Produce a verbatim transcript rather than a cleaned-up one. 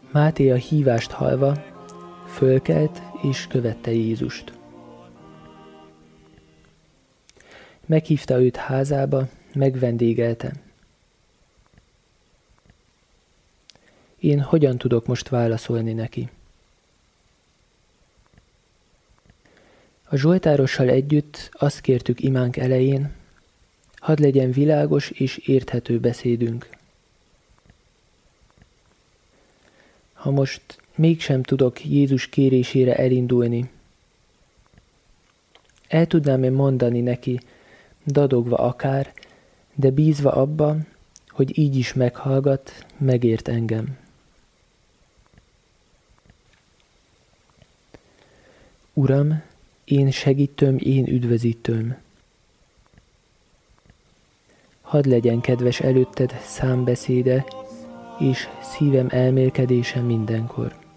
Máté a hívást hallva fölkelt és követte Jézust. Meghívta őt házába, megvendégelte. Én hogyan tudok most válaszolni neki? A zsoltárossal együtt azt kértük imánk elején, hadd legyen világos és érthető beszédünk. Ha most mégsem tudok Jézus kérésére elindulni, el tudnám-e mondani neki, dadogva akár, de bízva abba, hogy így is meghallgat, megért engem. Uram, én segítőm, én üdvözítőm. Hadd legyen kedves előtted számbeszéde, és szívem elmélkedése mindenkor.